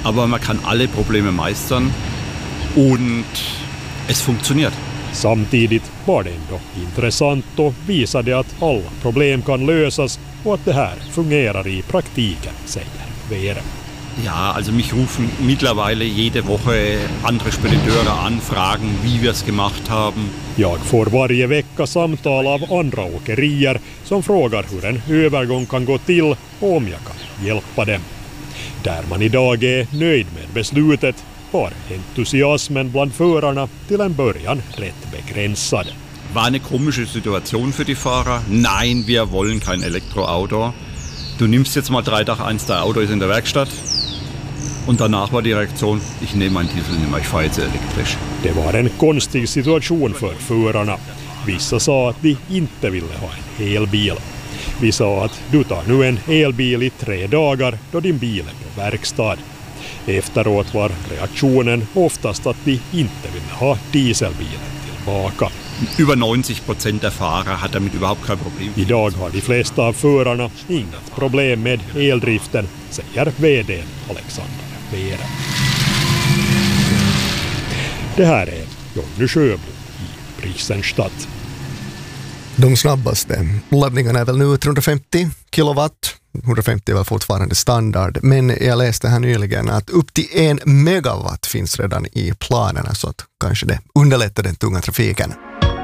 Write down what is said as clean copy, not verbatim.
aber man kan alle Probleme meistern und es funktioniert. Samtidigt var det ändå intressant och visade att alla problem kan lösas och att det här fungerar i praktiken, säger Vere. Ja, also mich rufen mittlerweile jede Woche andere Spediteure an, fragen, wie wir es gemacht haben. Jag får varje vecka samtal av andra åkerier som frågar hur en övergång kan gå till och om jag kan hjälpa dem. Där man idag är nöjd med beslutet var entusiasmen bland förarna till en början rätt begränsad. War eine komische Situation für die Fahrer. Nein, wir wollen kein Elektroauto. Du nimmst jetzt mal 3 Tage eins, der Auto ist in der Werkstatt. Und danach war die Reaktion, ich nehme mein Diesel nicht mehr, ich fahre jetzt elektrisch. Det var en konstig situation för förarna. Vissa sa att de inte ville ha en elbil. Vi sa att du tar nu en elbil i 3 dagar då din bil är på verkstad. Efteråt var reaktionen oftast att de inte ville ha dieselbilen tillbaka. Über 90% der Fahrer hat damit überhaupt kein Problem. Idag har de flesta av förarna inget problem med eldriften, säger vd Alexander Vere. Det här är Jonny Sjöbo i Brisenstadt. De snabbaste laddningarna är väl nu 350 kilowatt. 150 är väl fortfarande standard, men jag läste här nyligen att upp till 1 megawatt finns redan i planerna, så att kanske det underlättar den tunga trafiken.